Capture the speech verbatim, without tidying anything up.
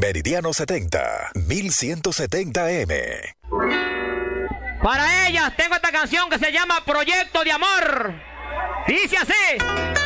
Meridiano setenta, mil ciento setenta eme. Para ellas tengo esta canción que se llama Proyecto de Amor. Dice así.